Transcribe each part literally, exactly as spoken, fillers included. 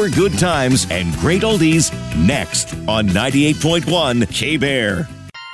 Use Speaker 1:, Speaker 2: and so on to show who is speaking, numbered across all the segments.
Speaker 1: more good times and great oldies next on ninety-eight point one K-Bear.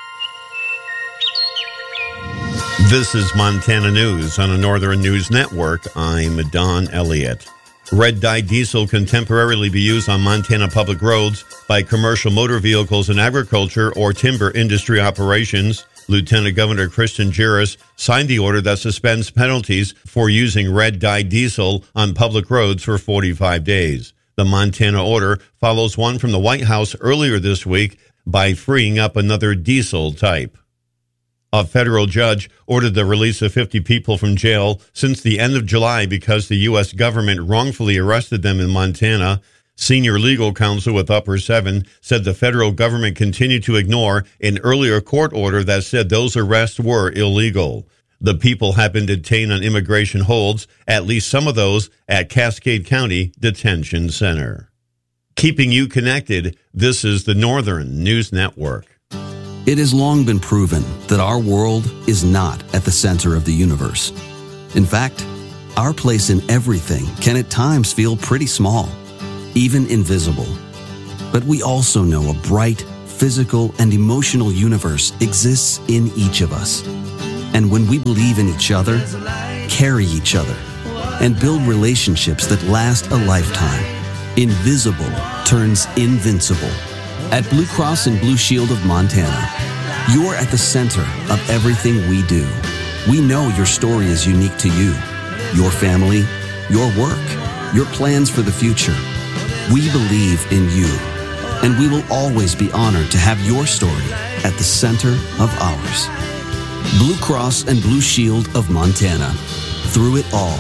Speaker 2: This is Montana News on the Northern News Network. I'm Don Elliott. Red dye diesel can temporarily be used on Montana public roads by commercial motor vehicles in agriculture or timber industry operations. Lieutenant Governor Kristen Juras signed the order that suspends penalties for using red dye diesel on public roads for forty-five days. The Montana order follows one from the White House earlier this week by freeing up another diesel type. A federal judge ordered the release of fifty people from jail since the end of July because the U S government wrongfully arrested them in Montana. Senior legal counsel with Upper Seven said the federal government continued to ignore an earlier court order that said those arrests were illegal. The people have been detained on immigration holds, at least some of those at Cascade County Detention Center. Keeping you connected, this is the Northern News Network.
Speaker 3: It has long been proven that our world is not at the center of the universe. In fact, our place in everything can at times feel pretty small, even invisible. But we also know a bright, physical, and emotional universe exists in each of us. And when we believe in each other, carry each other, and build relationships that last a lifetime, invisible turns invincible. At Blue Cross and Blue Shield of Montana, you're at the center of everything we do. We know your story is unique to you, your family, your work, your plans for the future. We believe in you, and we will always be honored to have your story at the center of ours. Blue Cross and Blue Shield of Montana. Through it all.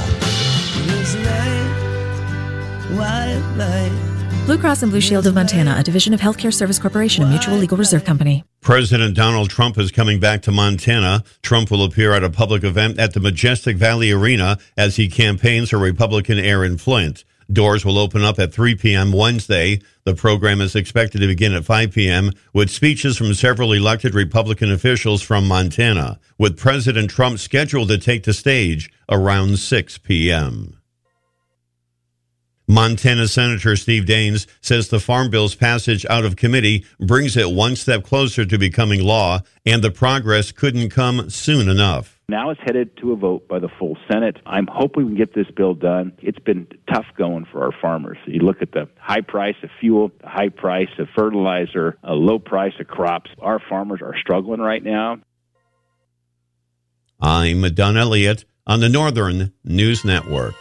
Speaker 4: Blue Cross and Blue Shield of Montana, a division of Healthcare Service Corporation, a mutual legal reserve company.
Speaker 2: President Donald Trump is coming back to Montana. Trump will appear at a public event at the Majestic Valley Arena as he campaigns for Republican Aaron Flint. Doors will open up at three p.m. Wednesday. The program is expected to begin at five p.m. with speeches from several elected Republican officials from Montana, with President Trump scheduled to take the stage around six p.m. Montana Senator Steve Daines says the Farm Bill's passage out of committee brings it one step closer to becoming law, and the progress couldn't come soon enough.
Speaker 5: Now it's headed to a vote by the full Senate. I'm hoping we can get this bill done. It's been tough going for our farmers. You look at the high price of fuel, the high price of fertilizer, a low price of crops. Our farmers are struggling right now.
Speaker 2: I'm Don Elliott on the Northern News Network.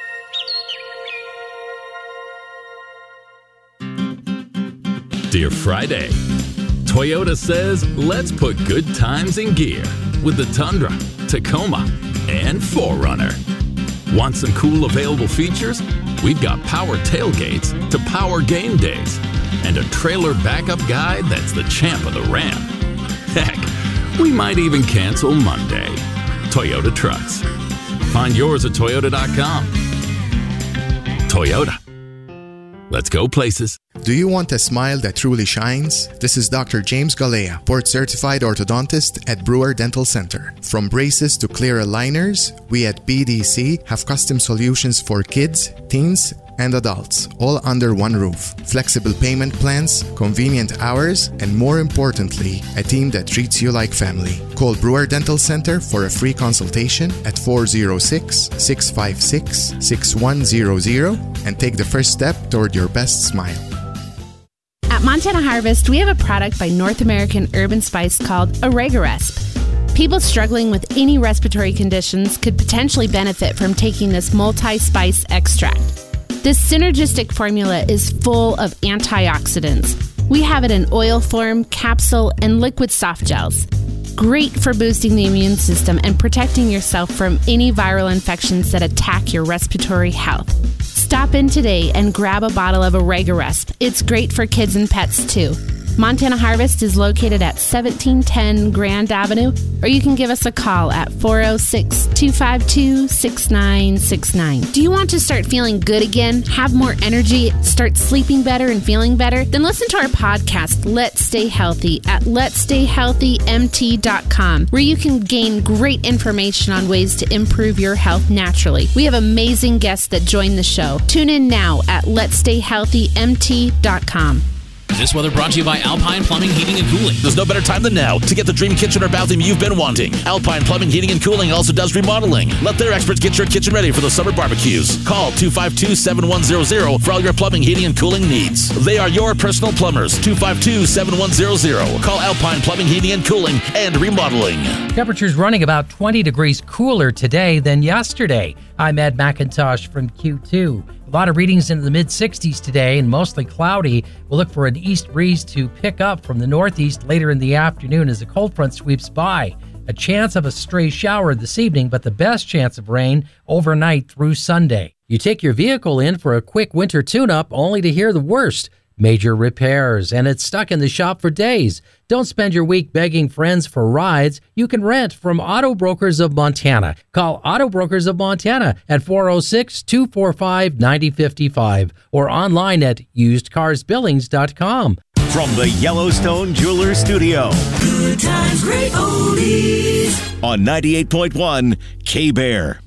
Speaker 6: Dear Friday, Toyota says let's put good times in gear with the Tundra, Tacoma, and four runner. Want some cool available features? We've got power tailgates to power game days and a trailer backup guide that's the champ of the ramp. Heck, we might even cancel Monday. Toyota Trucks. Find yours at toyota dot com. Toyota. Let's go places.
Speaker 7: Do you want a smile that truly shines? This is Doctor James Galea, board-certified orthodontist at Brewer Dental Center. From braces to clear aligners, we at B D C have custom solutions for kids, teens, and adults, all under one roof. Flexible payment plans, convenient hours, and more importantly, a team that treats you like family. Call Brewer Dental Center for a free consultation at four oh six, six five six, six one zero zero and take the first step toward your best smile.
Speaker 8: At Montana Harvest, we have a product by North American Herb & Spice called Oregaresp. People struggling with any respiratory conditions could potentially benefit from taking this multi-spice extract. This synergistic formula is full of antioxidants. We have it in oil form, capsule, and liquid soft gels. Great for boosting the immune system and protecting yourself from any viral infections that attack your respiratory health. Stop in today and grab a bottle of Oregaresp. It's great for kids and pets too. Montana Harvest is located at seventeen ten Grand Avenue, or you can give us a call at four oh six, two five two, six nine six nine. Do you want to start feeling good again, have more energy, start sleeping better and feeling better? Then listen to our podcast, Let's Stay Healthy, at lets stay healthy m t dot com, where you can gain great information on ways to improve your health naturally. We have amazing guests that join the show. Tune in now at lets stay healthy m t dot com.
Speaker 9: This weather brought to you by Alpine Plumbing, Heating, and Cooling.
Speaker 10: There's no better time than now to get the dream kitchen or bathroom you've been wanting. Alpine Plumbing, Heating, and Cooling also does remodeling. Let their experts get your kitchen ready for the summer barbecues. Call two five two, seven one zero zero for all your plumbing, heating, and cooling needs. They are your personal plumbers. two five two, seven one zero zero. Call Alpine Plumbing, Heating, and Cooling and Remodeling.
Speaker 11: Temperatures running about twenty degrees cooler today than yesterday. I'm Ed McIntosh from Q two. A lot of readings into the mid-sixties today and mostly cloudy. We'll look for an east breeze to pick up from the northeast later in the afternoon as the cold front sweeps by. A chance of a stray shower this evening, but the best chance of rain overnight through Sunday. You take your vehicle in for a quick winter tune-up only to hear the worst. Major repairs, and it's stuck in the shop for days. Don't spend your week begging friends for rides. You can rent from Auto Brokers of Montana. Call Auto Brokers of Montana at four oh six, two four five, nine oh five five or online at used cars billings dot com.
Speaker 1: From the Yellowstone Jewelers Studio.
Speaker 12: Good times, great oldies.
Speaker 1: On ninety-eight point one K-Bear.